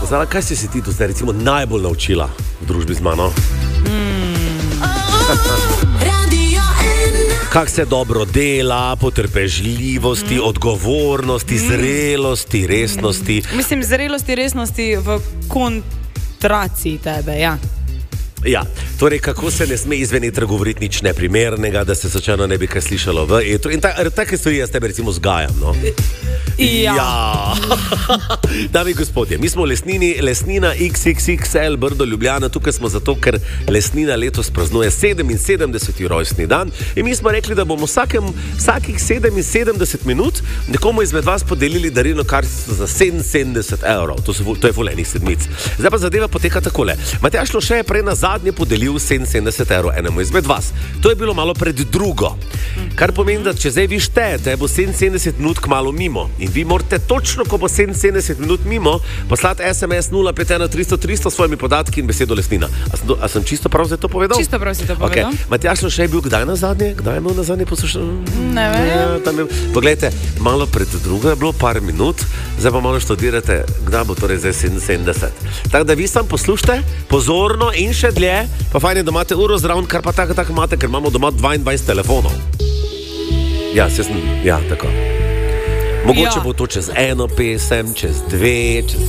Zala, kaj si ti tu zdaj recimo najbolj naučila v družbi z mano? Kako se dobro dela, potrpežljivosti, odgovornosti, zrelosti, resnosti. Mislim, zrelosti, resnosti v kontraciji tebe, ja. Ja, torej kako se ne sme izven etra govoriti nič neprimernega, da se slučajno ne bi kaj slišalo v etru. In take stvari jaz tebe recimo zgajam, no? Ja. Dame in gospodje, mi smo v Lesnina XXXL Brdo Ljubljana. Tukaj smo zato, ker Lesnina letos praznuje 77. rojstni dan. In mi smo rekli, da bomo vsakih 77 minut nekomu izmed vas podelili darilno kartico za 77 evrov. To je volenih sedmic. Zdaj pa zadeva poteka takole. Matjaž Loše je prej nazadnje podelil 77 evrov enemu izmed vas. To je bilo malo pred drugo. Kar pomeni, da če zdaj vi štejete, bo 77 minut kmalu mimo. In vi morate točno, ko bo 77 minut mimo, poslati SMS 051 300 300 s svojimi podatki in besedo Lesnina. A sem čisto prav zdaj to povedal? Čisto prav si to povedal. Okay. Matjaž Loše je bil kdaj nazadnje? Kdaj je imel nazadnje poslušati? Ne vem. Poglejte, malo pred drugo je bilo par minut, zdaj pa malo študirate, kdaj bo torej zdaj 77. Tako da vi sam poslušajte, pozorno in še dlje, pa fajn je, da imate uro zraven, kar pa tako imate, ker imamo doma 22 telefonov. Ja, tako. Mogoče bo to čez eno pesem, čez dve, čez